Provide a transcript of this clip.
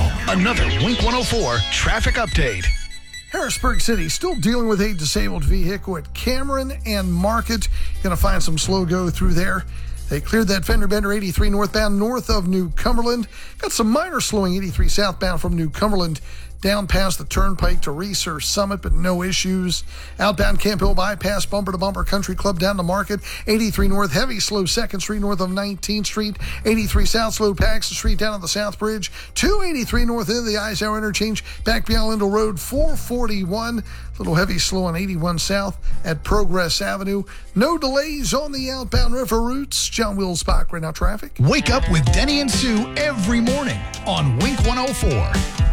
Now, another Wink 104 traffic update. Harrisburg City still dealing with a disabled vehicle at Cameron and Market. Going to find some slow go through there. They cleared that fender bender 83 northbound north of New Cumberland. Got some minor slowing 83 southbound from New Cumberland down past the Turnpike to Research Summit, but no issues. Outbound Camp Hill bypass, bumper to bumper Country Club down to Market. 83 north, heavy slow 2nd Street north of 19th Street. 83 south, slow Paxton Street down at the South Bridge. 283 north into the Eisenhower interchange, back beyond Lindell Road. 441, little heavy slow on 81 south at Progress Avenue. No delays on the outbound river routes. John Wills-Bach, right now traffic. Wake up with Denny and Sue every morning on Wink 104.